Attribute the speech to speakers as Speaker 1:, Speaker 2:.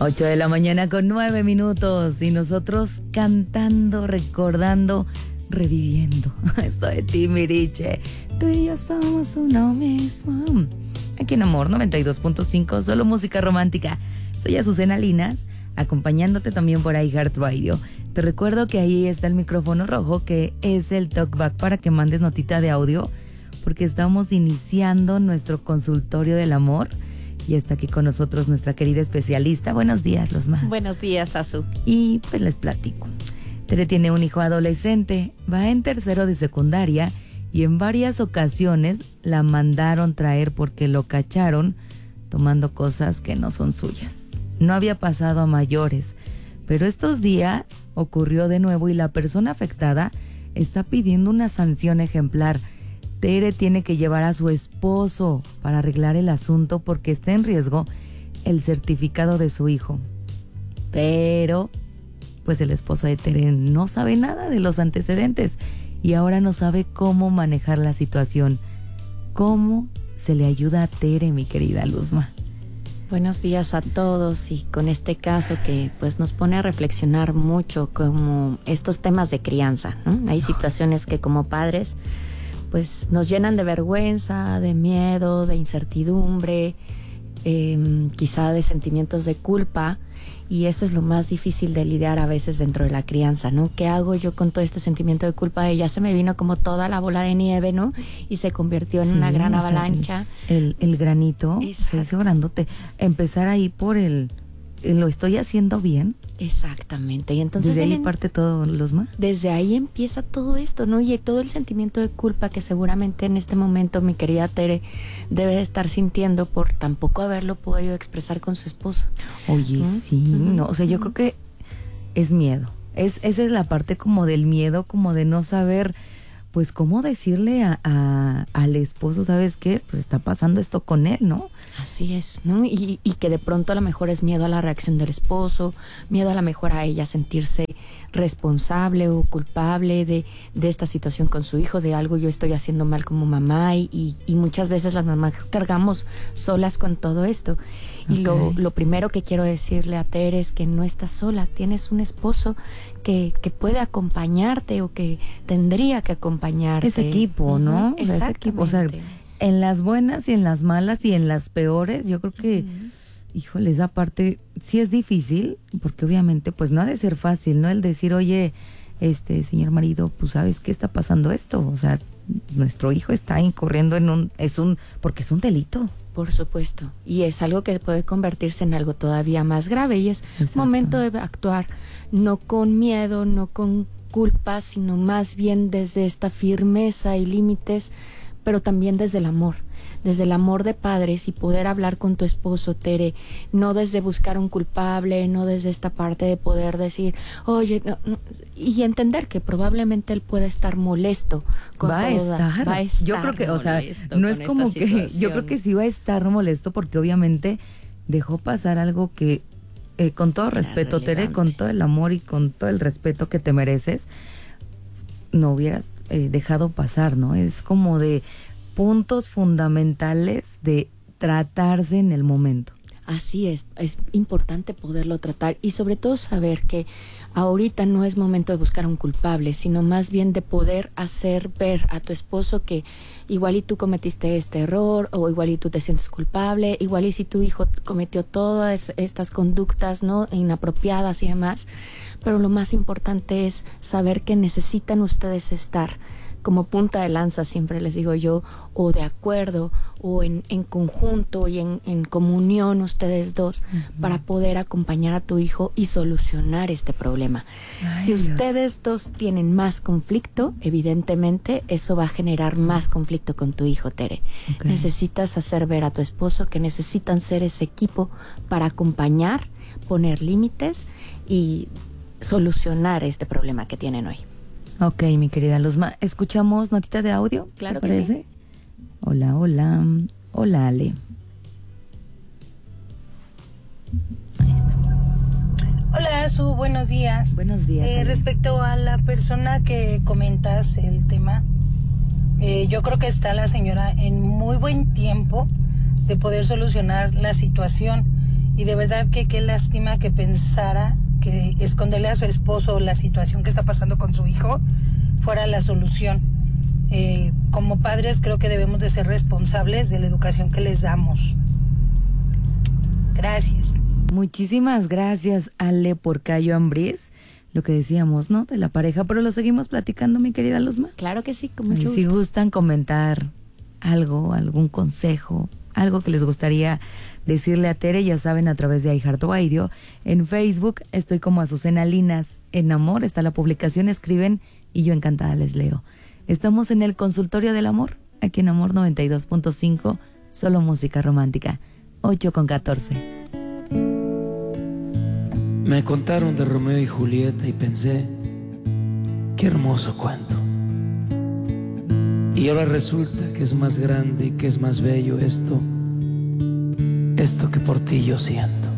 Speaker 1: 8 de la mañana con 9 minutos y nosotros cantando, recordando, reviviendo esto de Timbiriche. Tú y yo somos uno mismo. Aquí en Amor 92.5, solo música romántica. Soy Azucena Linas, acompañándote también por iHeartRadio. Te recuerdo que ahí está el micrófono rojo, que es el talkback para que mandes notita de audio, porque estamos iniciando nuestro consultorio del amor. Y está aquí con nosotros nuestra querida especialista. Buenos días, Losma.
Speaker 2: Buenos días, Azu.
Speaker 1: Y pues les platico. Tere tiene un hijo adolescente, va en tercero de secundaria y en varias ocasiones la mandaron traer porque lo cacharon tomando cosas que no son suyas. No había pasado a mayores, pero estos días ocurrió de nuevo y la persona afectada está pidiendo una sanción ejemplar. Tere tiene que llevar a su esposo para arreglar el asunto porque está en riesgo el certificado de su hijo. Pero, pues el esposo de Tere no sabe nada de los antecedentes y ahora no sabe cómo manejar la situación. ¿Cómo se le ayuda a Tere, mi querida Luzma?
Speaker 2: Buenos días a todos, y con este caso que pues nos pone a reflexionar mucho como estos temas de crianza, ¿no? Hay situaciones que como padres pues nos llenan de vergüenza, de miedo, de incertidumbre, quizá de sentimientos de culpa, y eso es lo más difícil de lidiar a veces dentro de la crianza, ¿no? ¿Qué hago yo con todo este sentimiento de culpa? Ya se me vino como toda la bola de nieve, ¿no? Y se convirtió en una gran avalancha.
Speaker 1: El granito se hizo grandote. Empezar ahí por ¿lo estoy haciendo bien?
Speaker 2: Exactamente. Y entonces
Speaker 1: desde ahí parte todo, Luzma.
Speaker 2: Desde ahí empieza todo esto, ¿no? Y todo el sentimiento de culpa que seguramente en este momento mi querida Tere debe de estar sintiendo por tampoco haberlo podido expresar con su esposo.
Speaker 1: Oye, sí, no, o sea, yo creo que es miedo. Esa es la parte como del miedo, como de no saber, pues, cómo decirle al esposo, ¿sabes qué? Pues está pasando esto con él, ¿no?
Speaker 2: Así es, ¿no? Y que de pronto a lo mejor es miedo a la reacción del esposo, miedo a lo mejor a ella sentirse responsable o culpable de esta situación con su hijo, de algo yo estoy haciendo mal como mamá, y muchas veces las mamás cargamos solas con todo esto. Okay. Y lo primero que quiero decirle a Tere es que no estás sola, tienes un esposo que puede acompañarte o que tendría que acompañarte.
Speaker 1: Ese equipo, ¿no?
Speaker 2: Exactamente.
Speaker 1: Ese equipo, o sea, en las buenas y en las malas y en las peores, yo creo que, híjole, esa parte sí es difícil, porque obviamente pues no ha de ser fácil, ¿no? El decir, oye, señor marido, pues ¿sabes qué está pasando esto? O sea, nuestro hijo está incurriendo porque es un delito.
Speaker 2: Por supuesto, y es algo que puede convertirse en algo todavía más grave, y es momento de actuar no con miedo, no con culpa, sino más bien desde esta firmeza y límites, pero también desde el amor de padres, y poder hablar con tu esposo, Tere, no desde buscar un culpable, no desde esta parte de poder decir, oye, no, y entender que probablemente él pueda estar molesto con
Speaker 1: va a estar, yo creo que, o sea, no es como que, yo creo que sí va a estar molesto, porque obviamente dejó pasar algo que, con todo respeto, Tere, con todo el amor y con todo el respeto que te mereces, no hubieras dejado pasar, ¿no? Es como de puntos fundamentales de tratarse en el momento.
Speaker 2: Así es importante poderlo tratar, y sobre todo saber que ahorita no es momento de buscar un culpable, sino más bien de poder hacer ver a tu esposo que igual y tú cometiste este error, o igual y tú te sientes culpable, igual y si tu hijo cometió todas estas conductas, ¿no?, inapropiadas y demás, pero lo más importante es saber que necesitan ustedes estar como punta de lanza, siempre les digo yo, o de acuerdo, o en conjunto y en comunión ustedes dos, para poder acompañar a tu hijo y solucionar este problema. Ay, si ustedes dos tienen más conflicto, evidentemente eso va a generar más conflicto con tu hijo, Tere. Okay. Necesitas hacer ver a tu esposo que necesitan ser ese equipo para acompañar, poner límites y solucionar este problema que tienen hoy.
Speaker 1: Ok, mi querida Luzma, ¿escuchamos notita de audio?
Speaker 2: Claro
Speaker 1: ¿te
Speaker 2: que
Speaker 1: parece?
Speaker 2: sí.
Speaker 1: Hola, hola. Hola, Ale. Ahí está.
Speaker 3: Hola, Su, buenos días.
Speaker 1: Buenos días.
Speaker 3: Respecto a la persona que comentas el tema, yo creo que está la señora en muy buen tiempo de poder solucionar la situación. Y de verdad que qué lástima que pensara que esconderle a su esposo la situación que está pasando con su hijo fuera la solución. Como padres creo que debemos de ser responsables de la educación que les damos. Gracias.
Speaker 1: Muchísimas gracias, Ale Porcayo Ambrís. Lo que decíamos, ¿no? De la pareja, pero lo seguimos platicando, mi querida Luzma.
Speaker 2: Claro que sí, con mucho gusto.
Speaker 1: Si gustan comentar algo, algún consejo, algo que les gustaría decirle a Tere, ya saben, a través de iHeartRadio. En Facebook estoy como Azucena Linas. En Amor está la publicación, escriben y yo encantada les leo. Estamos en el consultorio del amor, aquí en Amor 92.5, solo música romántica, 8:14.
Speaker 4: Me contaron de Romeo y Julieta y pensé, qué hermoso cuento. Y ahora resulta que es más grande y que es más bello esto que por ti yo siento.